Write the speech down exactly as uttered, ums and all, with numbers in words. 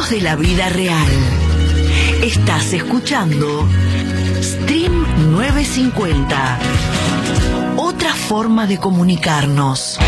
Ecos de la vida real. Estás escuchando Stream novecientos cincuenta. Otra forma de comunicarnos.